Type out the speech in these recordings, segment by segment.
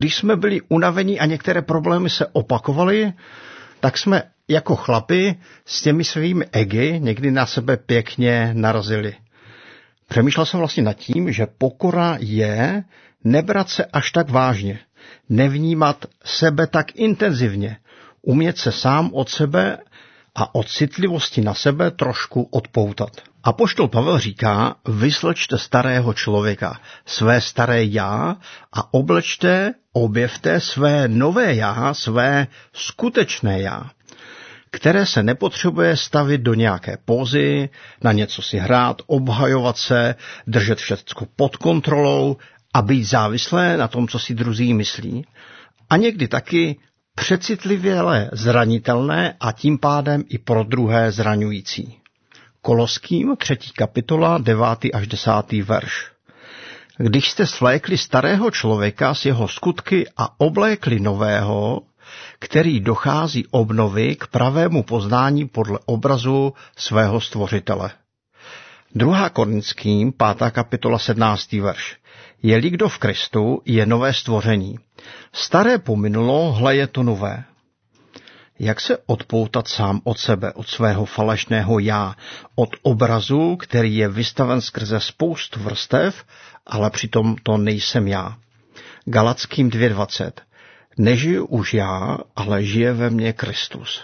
Když jsme byli unavení a některé problémy se opakovaly, tak jsme jako chlapi s těmi svými egy někdy na sebe pěkně narazili. Přemýšlel jsem vlastně nad tím, že pokora je nebrat se až tak vážně, nevnímat sebe tak intenzivně, umět se sám od sebe a od citlivosti na sebe trošku odpoutat. Apoštol Pavel říká, vyslečte starého člověka, své staré já a objevte své nové já, své skutečné já, které se nepotřebuje stavit do nějaké pózy, na něco si hrát, obhajovat se, držet všechno pod kontrolou a být závislé na tom, co si druzí myslí. A někdy taky přecitlivěle zranitelné a tím pádem i pro druhé zraňující. Koloským 3. kapitola 9. až 10. verš. Když jste svlékli starého člověka s jeho skutky a oblékli nového, který dochází obnovy k pravému poznání podle obrazu svého stvořitele. 2. Korinským 5. kapitola 17. verš. Je-li kdo v Kristu, je nové stvoření. Staré pominulo, hle je to nové. Jak se odpoutat sám od sebe, od svého falešného já, od obrazu, který je vystaven skrze spoustu vrstev, ale přitom to nejsem já. Galackým 2.20. Nežiju už já, ale žije ve mně Kristus.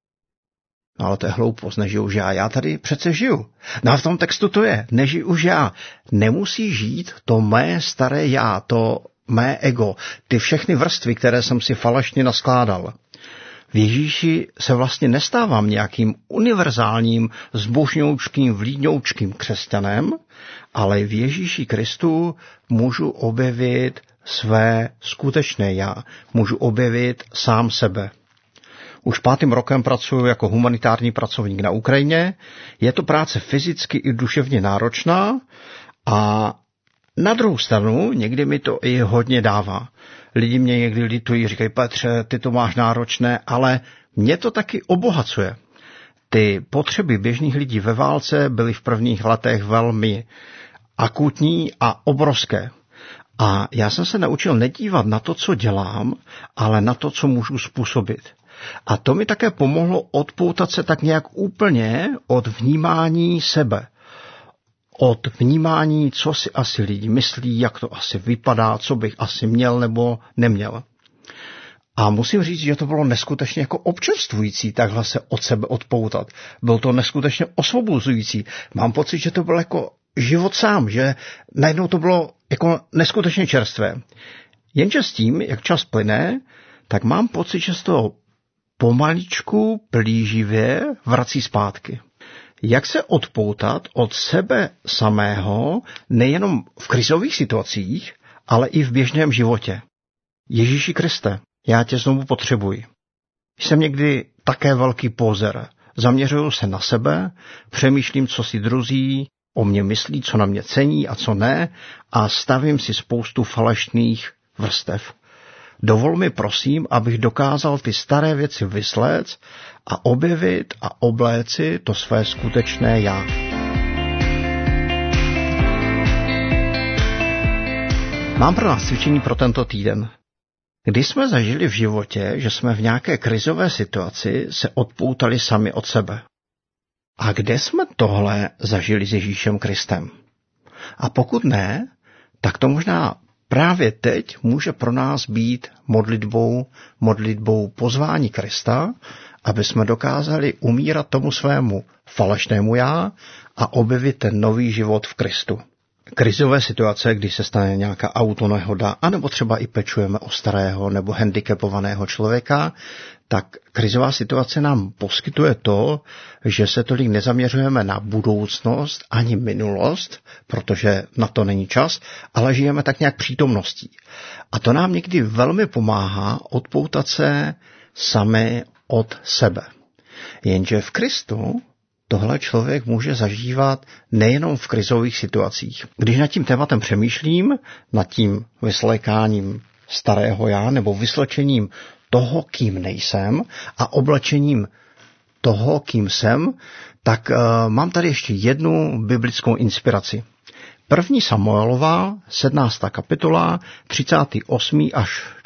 No ale to je hloupost, nežiju už já tady přece žiju. No a v tom textu to je, nežiju už já. Nemusí žít to mé staré já, to mé ego, ty všechny vrstvy, které jsem si falešně naskládal. V Ježíši se vlastně nestávám nějakým univerzálním, zbožňoučkým, vlídňoučkým křesťanem, ale v Ježíši Kristu můžu objevit své skutečné já, můžu objevit sám sebe. Už 5. rokem pracuji jako humanitární pracovník na Ukrajině. Je to práce fyzicky i duševně náročná a na druhou stranu někdy mi to i hodně dává. Lidi mě někdy litují, říkají, Petře, ty to máš náročné, ale mě to taky obohacuje. Ty potřeby běžných lidí ve válce byly v prvních letech velmi akutní a obrovské. A já jsem se naučil nedívat na to, co dělám, ale na to, co můžu způsobit. A to mi také pomohlo odpoutat se tak nějak úplně od vnímání sebe. Od vnímání, co si asi lidi myslí, jak to asi vypadá, co bych asi měl nebo neměl. A musím říct, že to bylo neskutečně jako občerstvující takhle se od sebe odpoutat. Bylo to neskutečně osvobozující. Mám pocit, že to byl jako život sám, že najednou to bylo jako neskutečně čerstvé. Jenže s tím, jak čas plyne, tak mám pocit, že se to pomaličku plíživě vrací zpátky. Jak se odpoutat od sebe samého nejenom v krizových situacích, ale i v běžném životě? Ježíši Kriste, já tě znovu potřebuji. Jsem někdy také velký pózer. Zaměřuju se na sebe, přemýšlím, co si druzí o mě myslí, co na mě cení a co ne, a stavím si spoustu falešných vrstev. Dovol mi prosím, abych dokázal ty staré věci vysléct a objevit a obléci to své skutečné já. Mám pro nás cvičení pro tento týden. Kdy jsme zažili v životě, že jsme v nějaké krizové situaci se odpoutali sami od sebe? A kde jsme tohle zažili s Ježíšem Kristem? A pokud tak to možná právě teď může pro nás být modlitbou pozvání Krista, aby jsme dokázali umírat tomu svému falešnému já a objevit ten nový život v Kristu. Krizové situace, kdy se stane nějaká autonehoda, anebo třeba i pečujeme o starého nebo handicapovaného člověka, tak krizová situace nám poskytuje to, že se tolik nezaměřujeme na budoucnost ani minulost, protože na to není čas, ale žijeme tak nějak přítomností. A to nám někdy velmi pomáhá odpoutat se sami od sebe. Jenže v Kristu tohle člověk může zažívat nejenom v krizových situacích. Když nad tím tématem přemýšlím, nad tím vyslékáním starého já nebo vyslečením toho, kým nejsem a oblečením toho, kým jsem, tak mám tady ještě jednu biblickou inspiraci. 1. Samuelova, 17. kapitola, 38. až